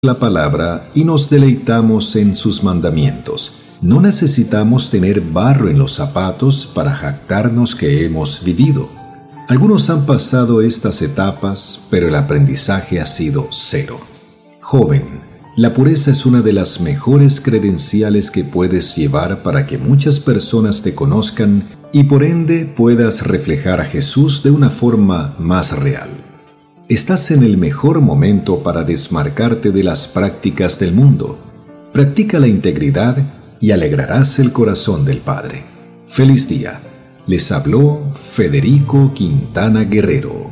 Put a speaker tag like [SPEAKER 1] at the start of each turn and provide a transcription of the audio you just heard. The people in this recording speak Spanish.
[SPEAKER 1] la palabra y nos deleitamos en sus mandamientos. No necesitamos tener barro en los zapatos para jactarnos que hemos vivido. Algunos han pasado estas etapas, pero el aprendizaje ha sido cero. Joven, la pureza es una de las mejores credenciales que puedes llevar para que muchas personas te conozcan y por ende puedas reflejar a Jesús de una forma más real. Estás en el mejor momento para desmarcarte de las prácticas del mundo. Practica la integridad y alegrarás el corazón del Padre. ¡Feliz día! Les habló Federico Quintana Guerrero.